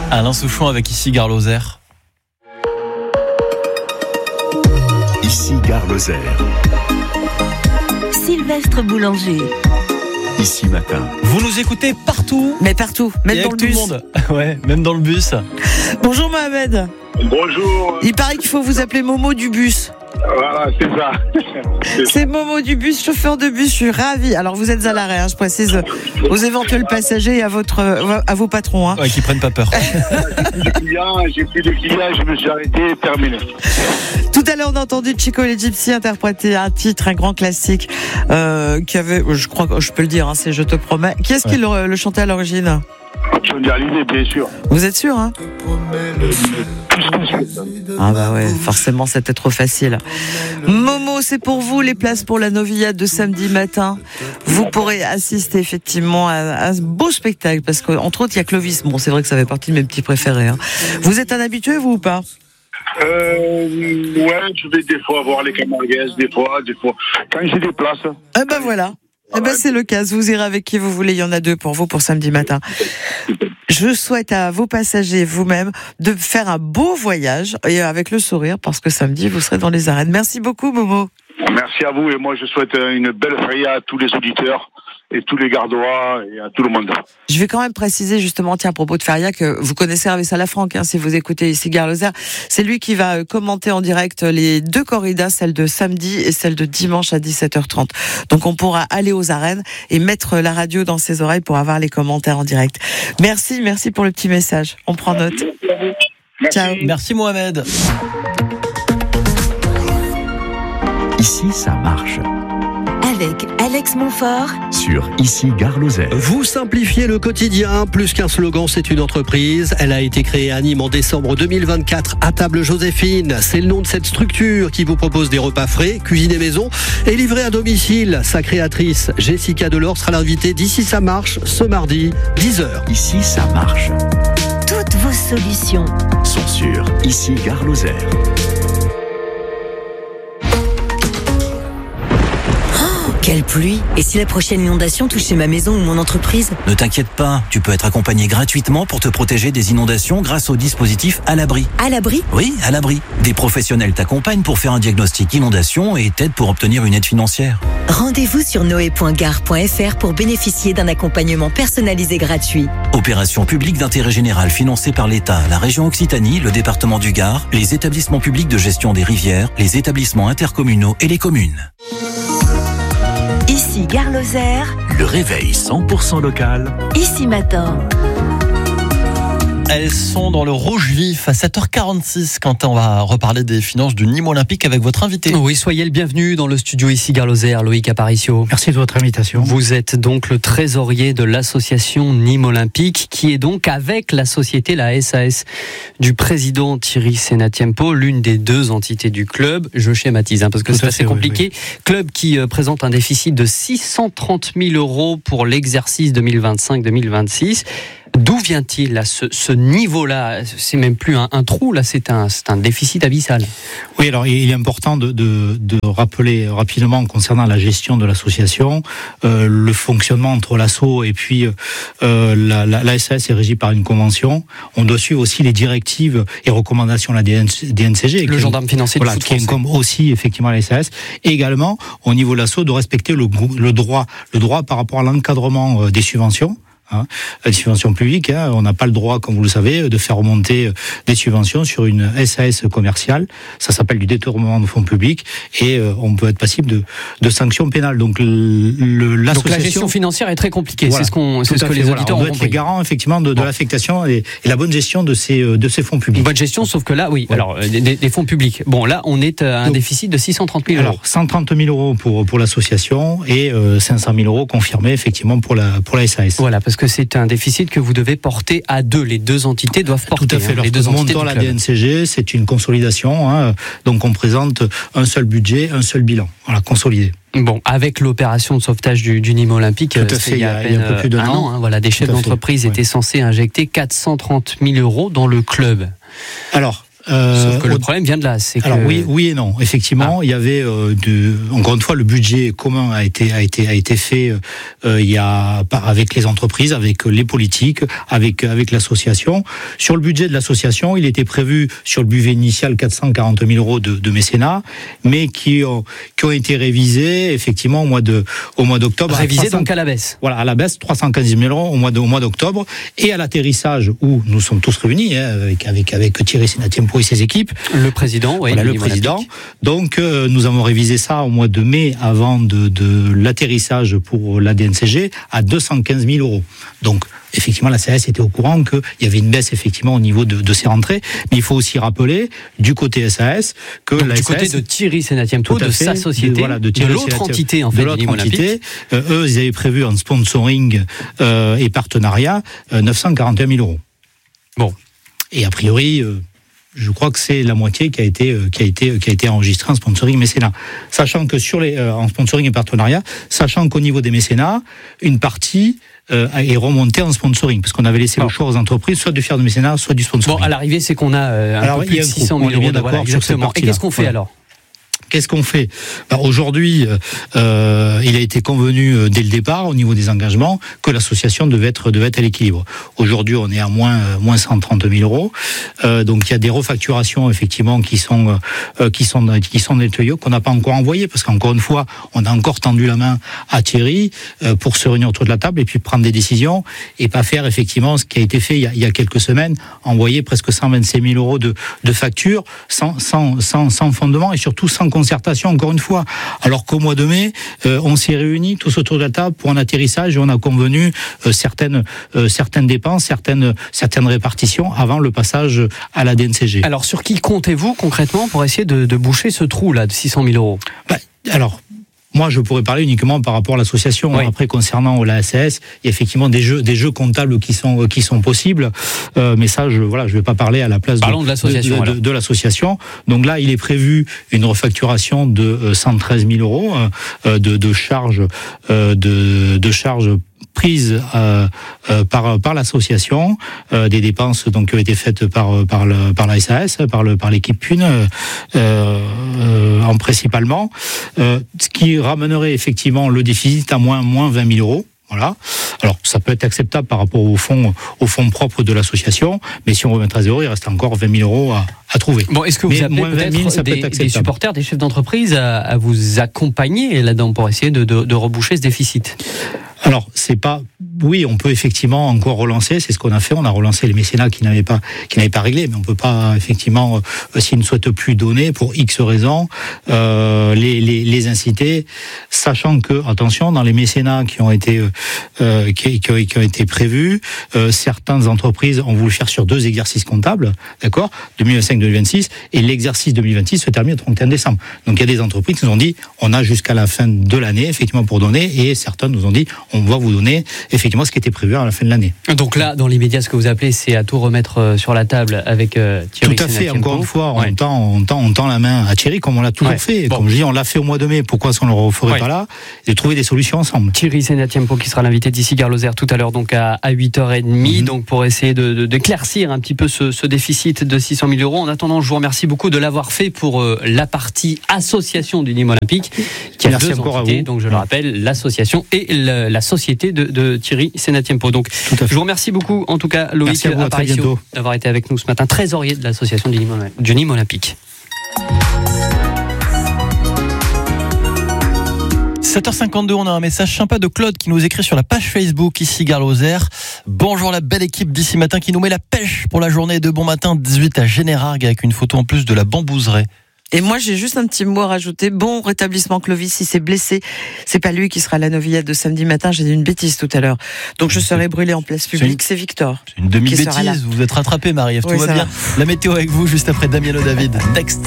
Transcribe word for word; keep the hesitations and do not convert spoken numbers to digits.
Alain Souchon avec Ici Gare Lozère. Ici Gare Lozère. Sylvestre Boulanger. Ici Matin. Vous nous écoutez partout. Mais partout, même et dans avec le bus. tout le monde. Ouais, même dans le bus. Bonjour Mohamed. Bonjour. Il paraît qu'il faut vous appeler Momo du bus. Voilà, c'est ça. C'est Momo du bus, chauffeur de bus, je suis ravie. Alors vous êtes à l'arrêt, hein, je précise aux éventuels passagers et à, votre, à vos patrons. Hein. Ouais, qui prennent pas peur. J'ai plus de clients, j'ai plus de clients, je me suis arrêté, terminé. Tout à l'heure, on a entendu Chico et les Gypsy interpréter un titre, un grand classique, euh, qui avait, je crois que je peux le dire, hein, c'est Je te promets. Qui est-ce ouais. qui le, le chantait à l'origine? Johnny Hallyday, bien sûr. Vous êtes sûr, hein? Ah bah ouais, forcément c'était trop facile. Momo, c'est pour vous les places pour la Novillade de samedi matin. Vous pourrez assister effectivement à, à ce beau spectacle parce qu'entre autres il y a Clovis. Bon, c'est vrai que ça fait partie de mes petits préférés. Hein. Vous êtes un habitué vous ou pas? Euh, ouais, je vais des fois voir les Camarguaises, des fois, des fois. Quand j'ai des places. Eh ben voilà. Eh ben c'est le cas, vous irez avec qui vous voulez, il y en a deux pour vous pour samedi matin. Je souhaite à vos passagers, vous-même, de faire un beau voyage et avec le sourire parce que samedi vous serez dans les arènes. Merci beaucoup Momo. Merci à vous et moi je souhaite une belle feria à tous les auditeurs et tous les gardois et à tout le monde. Je vais quand même préciser justement, tiens, à propos de feria, que vous connaissez Hervé Salafranc, hein, si vous écoutez ici Gare Lozère. C'est lui qui va commenter en direct les deux corridas, celle de samedi et celle de dimanche à dix-sept heures trente. Donc on pourra aller aux arènes et mettre la radio dans ses oreilles pour avoir les commentaires en direct. Merci, merci pour le petit message. On prend note. Merci. Ciao. Merci Mohamed. Ici, ça marche. Avec Alex Montfort Sur Ici Gare Lozère. Vous simplifiez le quotidien, plus qu'un slogan, c'est une entreprise. Elle a été créée à Nîmes en décembre deux mille vingt-quatre. À table Joséphine, c'est le nom de cette structure qui vous propose des repas frais, cuisinés maison et livrés à domicile. Sa créatrice, Jessica Delors, sera l'invitée d'Ici ça marche ce mardi, dix heures. Ici, ça marche. toutes vos solutions Sont sur Ici Gare Lozère. Quelle pluie! Et si la prochaine inondation touchait ma maison ou mon entreprise? Ne t'inquiète pas, tu peux être accompagné gratuitement pour te protéger des inondations grâce au dispositif À l'abri. À l'abri? Oui, À l'abri. Des professionnels t'accompagnent pour faire un diagnostic inondation et t'aident pour obtenir une aide financière. Rendez-vous sur noé point gare point f r pour bénéficier d'un accompagnement personnalisé gratuit. Opération publique d'intérêt général financée par l'État, la région Occitanie, le département du Gard, les établissements publics de gestion des rivières, les établissements intercommunaux et les communes. Ici Gare Lozère, Le réveil cent pour cent local. Ici Matin. Elles sont dans le rouge vif à sept heures quarante-six. Quentin, on va reparler des finances du Nîmes Olympique avec votre invité. Oui, soyez le bienvenu dans le studio Ici Gare Lozère, Loïc Aparicio. Merci de votre invitation. Vous êtes donc le trésorier de l'association Nîmes Olympique, qui est donc avec la société, la S A S du président Thierry Senatiempo, l'une des deux entités du club. Je schématise, hein, parce que Tout c'est à assez fait, compliqué. oui, oui. Club qui euh, présente un déficit de six cent trente mille euros pour l'exercice deux mille vingt-cinq deux mille vingt-six. D'où vient-il là, ce, ce niveau-là? C'est même plus un, un trou, là, c'est un, c'est un déficit abyssal. Oui, alors il est important de, de, de rappeler rapidement concernant la gestion de l'association, euh, le fonctionnement entre l'asso et puis euh, la, la, la S A S est régie par une convention. On doit suivre aussi les directives et recommandations de la D N C G. Le gendarme financier voilà, du foot qui incombe aussi effectivement à la S A S. Et également, au niveau de l'asso, de respecter le, le droit, le droit par rapport à l'encadrement des subventions. Hein, les subventions publiques, hein, on n'a pas le droit, comme vous le savez, de faire remonter des subventions sur une S A S commerciale. Ça s'appelle du détournement de fonds publics et euh, on peut être passible de, de sanctions pénales. Donc, le, le, l'association... Donc la gestion financière est très compliquée. Voilà, c'est ce, qu'on, c'est ce que fait, les voilà, auditeurs on ont doit compris. être les garants effectivement de, de bon. l'affectation et, et la bonne gestion de ces, de ces fonds publics. Bonne gestion, sauf que là, oui, ouais. alors des, des fonds publics. Bon, là, on est à un Donc, déficit de six cent trente mille euros. Alors, cent trente mille euros pour, pour l'association et euh, cinq cent mille euros confirmés effectivement pour la, pour la S A S. Voilà, parce que c'est un déficit que vous devez porter à deux. Les deux entités doivent porter. Tout à fait. Hein, les deux Lorsque nous entités montons du la club. D N C G, c'est une consolidation. Hein, donc on présente un seul budget, un seul bilan. Voilà, consolidé. Bon, avec l'opération de sauvetage du, du Nîmes Olympique, Tout à fait, il y a, à peine, il y a un peu plus d'un un an. an. Hein, voilà, des chefs Tout à fait, d'entreprise ouais. étaient censés injecter quatre cent trente mille euros dans le club. Alors, Euh, Sauf que le problème vient de là. C'est alors que... oui, oui et non. Effectivement, ah. il y avait euh, de, encore une fois, le budget commun a été a été a été fait. Euh, il y a avec les entreprises, avec les politiques, avec avec l'association. Sur le budget de l'association, il était prévu sur le budget initial quatre cent quarante mille euros de, de mécénat, mais qui ont qui ont été révisés effectivement au mois de au mois d'octobre. Révisés donc à la baisse. Voilà, à la baisse, trois cent quinze mille euros au mois de, au mois d'octobre, et à l'atterrissage où nous sommes tous réunis hein, avec avec avec Thierry Sénatiempo et ses équipes. Le président, oui, voilà, le président. Donc euh, nous avons révisé ça au mois de mai avant de, de l'atterrissage pour la D N C G à deux cent quinze mille euros. Donc effectivement, la C A S était au courant qu'il y avait une baisse effectivement au niveau de, de ses rentrées, mais il faut aussi rappeler du côté S A S que donc, la du S A S, côté de Thierry Sénatiempo, de fait, sa société, de, voilà, de, de l'autre entité en fait, de l'autre du entité, euh, eux ils avaient prévu un sponsoring euh, et partenariat euh, neuf cent quarante et un mille euros. Bon, et a priori. Euh, Je crois que c'est la moitié qui a été qui a été qui a été enregistrée en sponsoring mécénat. Sachant que sur les euh, en sponsoring et partenariat, sachant qu'au niveau des mécénats, une partie euh, est remontée en sponsoring parce qu'on avait laissé bon. le choix aux entreprises soit de faire du mécénat, soit du sponsoring. Bon, à l'arrivée, c'est qu'on a euh, un alors, peu plus de six cent mille euros. Voilà, exactement. Et qu'est-ce qu'on fait voilà. alors ? Qu'est-ce qu'on fait ? Alors aujourd'hui, euh, il a été convenu euh, dès le départ, au niveau des engagements, que l'association devait être devait être à l'équilibre. Aujourd'hui, on est à moins euh, moins cent trente mille euros. Euh, donc il y a des refacturations effectivement qui sont euh, qui sont qui sont des tuyaux qu'on n'a pas encore envoyés parce qu'encore une fois, on a encore tendu la main à Thierry euh, pour se réunir autour de la table et puis prendre des décisions et pas faire effectivement ce qui a été fait il y a, il y a quelques semaines, envoyer presque cent vingt-cinq mille euros de de factures sans sans sans sans fondement et surtout sans concertation, encore une fois. Alors qu'au mois de mai, euh, on s'est réunis tous autour de la table pour un atterrissage et on a convenu euh, certaines euh, certaines dépenses, certaines certaines répartitions avant le passage à la D N C G. Alors sur qui comptez-vous concrètement pour essayer de, de boucher ce trou là de six cent mille euros ? Bah, alors. Moi, je pourrais parler uniquement par rapport à l'association. Oui. Après, concernant la S A S, il y a effectivement des jeux, des jeux comptables qui sont qui sont possibles. Euh, mais ça, je voilà, je vais pas parler à la place Parlons de, de l'association. De, de, de l'association. Donc là, il est prévu une refacturation de cent treize mille euros euh, de, de charges euh, de, de charges prises euh, euh, par par l'association, euh, des dépenses donc qui ont été faites par par le par la S A S, par le par l'équipe Pune euh, euh, en principalement, euh, ce qui ramènerait effectivement le déficit à moins moins vingt mille euros. Voilà. Alors, ça peut être acceptable par rapport au fonds, au fonds propre de l'association, mais si on remet à zéro, il reste encore vingt mille euros à, à trouver. Bon, est-ce que vous mais appelez peut-être mille, des, peut des supporters, des chefs d'entreprise à, à vous accompagner là-dedans pour essayer de, de, de reboucher ce déficit ? Alors, c'est pas, oui, on peut effectivement encore relancer, c'est ce qu'on a fait, on a relancé les mécénats qui n'avaient pas, qui n'avaient pas réglé, mais on peut pas, effectivement, euh, s'ils ne souhaitent plus donner pour X raisons, euh, les, les, les inciter, sachant que, attention, dans les mécénats qui ont été, euh, qui, qui, qui ont été prévus, euh, certaines entreprises ont voulu faire sur deux exercices comptables, d'accord, deux mille vingt-cinq deux mille vingt-six, et l'exercice deux mille vingt-six se termine le trente et un décembre. Donc, il y a des entreprises qui nous ont dit, on a jusqu'à la fin de l'année, effectivement, pour donner, et certaines nous ont dit, on va vous donner effectivement ce qui était prévu à la fin de l'année. Donc là, dans l'immédiat, ce que vous appelez, c'est à tout remettre sur la table avec euh, Thierry. Tout à fait. Sénatiempo. Encore une fois, on, ouais. tend, on, tend, on tend la main à Thierry comme on l'a toujours ouais. fait. Bon. Comme je dis, on l'a fait au mois de mai. Pourquoi est-ce qu'on ne le referait ouais. pas là ? Et de trouver des solutions ensemble. Thierry Sénatiempo qui sera l'invité d'ici Gare Lozère tout à l'heure, donc à, à huit heures trente, mm-hmm. donc pour essayer de, de, d'éclaircir un petit peu ce, ce déficit de six cent mille euros. En attendant, je vous remercie beaucoup de l'avoir fait pour euh, la partie association du Nîmes Olympique, qui a Merci deux entités, donc je le rappelle, l'association et le, la société de, de Thierry Sénatiempo. Donc, je vous remercie beaucoup, en tout cas, Loïc Aparicio, d'avoir été avec nous ce matin, trésorier de l'association du Nîmes, du Nîmes Olympique. sept heures cinquante-deux, on a un message sympa de Claude qui nous écrit sur la page Facebook ici Gare Lozère. Bonjour la belle équipe d'ici matin qui nous met la pêche pour la journée de bon matin dix-huit à Générargues avec une photo en plus de la bambouseraie. Et moi, j'ai juste un petit mot à rajouter. Bon rétablissement Clovis, si c'est blessé, c'est pas lui qui sera à la novillade de samedi matin. J'ai dit une bêtise tout à l'heure. Donc je serai brûlé en place publique. C'est, une... c'est Victor. C'est une demi-bêtise. Vous êtes rattrapé, Marie-Ève. Oui, tout va bien. Va. La météo avec vous juste après Damiano David. Next.